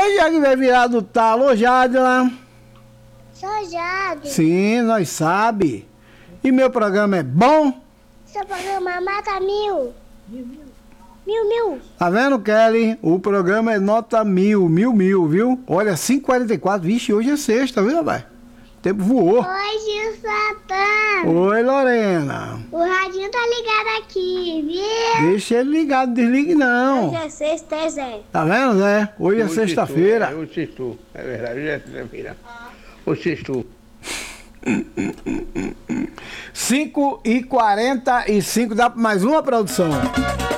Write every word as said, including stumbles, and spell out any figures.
Hoje é que vai virar do talo, ô Jadila. Sou Jade. Sim, nós sabe. E meu programa é bom? Seu programa mata mil. Mil, mil. Mil, mil. Tá vendo, Kelly? O programa é nota mil, mil, mil, viu? Olha, cinco e quarenta e quatro. Vixe, hoje é sexta, viu, rapaz? O tempo voou. Oi, Satã. Oi, Lorena. O radinho tá ligado aqui, viu? Deixa ele ligado, desligue não. Hoje é sexta, é Zé. Tá vendo, Zé? Hoje é sexta-feira. Hoje é sextou, é verdade, hoje é sexta-feira. Hoje sextou. cinco e quarenta e cinco, dá pra mais uma produção.